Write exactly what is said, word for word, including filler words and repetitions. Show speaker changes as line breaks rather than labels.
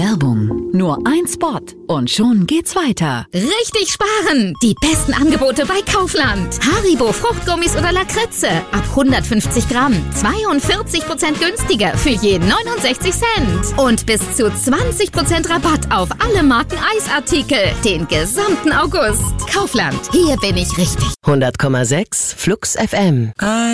Werbung. Nur ein Spot und schon geht's weiter.
Richtig sparen! Die besten Angebote bei Kaufland. Haribo Fruchtgummis oder Lakritze. Ab hundertfünfzig Gramm. zweiundvierzig Prozent günstiger für je neunundsechzig Cent. Und bis zu zwanzig Prozent Rabatt auf alle Marken Eisartikel. Den gesamten August. Kaufland. Hier bin ich richtig.
hundert Komma sechs Flux F M.